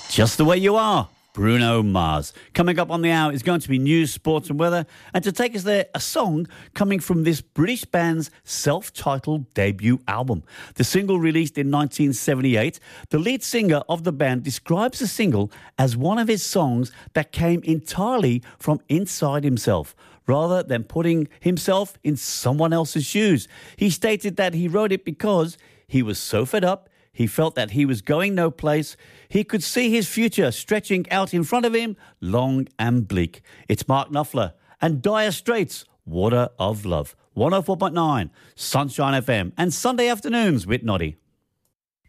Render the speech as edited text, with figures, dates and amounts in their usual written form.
Just the Way You Are, Bruno Mars. Coming up on the hour is going to be news, sports and weather. And to take us there, a song coming from this British band's self-titled debut album. The single released in 1978, the lead singer of the band describes the single as one of his songs that came entirely from inside himself, rather than putting himself in someone else's shoes. He stated that he wrote it because he was so fed up. He felt that he was going no place. He could see his future stretching out in front of him, long and bleak. It's Mark Knopfler and Dire Straits, Water of Love. 104.9, Sunshine FM, and Sunday afternoons with Noddy.